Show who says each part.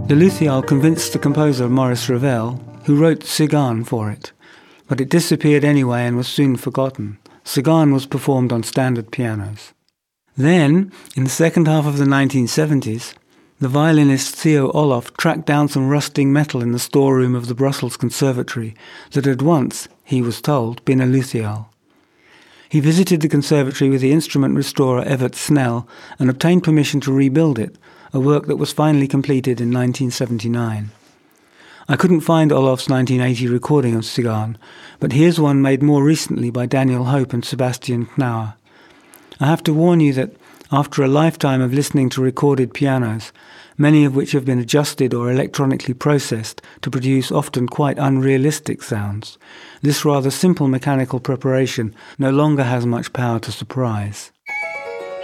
Speaker 1: The luthial convinced the composer Maurice Ravel, who wrote Cigane for it, but it disappeared anyway and was soon forgotten. Cigane was performed on standard pianos. Then, in the second half of the 1970s, the violinist Theo Olof tracked down some rusting metal in the storeroom of the Brussels Conservatory that had once, he was told, been a luthial. He visited the conservatory with the instrument restorer Evert Snell and obtained permission to rebuild it, a work that was finally completed in 1979. I couldn't find Olof's 1980 recording of Cigane, but here's one made more recently by Daniel Hope and Sebastian Knauer. I have to warn you that after a lifetime of listening to recorded pianos, many of which have been adjusted or electronically processed to produce often quite unrealistic sounds, this rather simple mechanical preparation no longer has much power to surprise.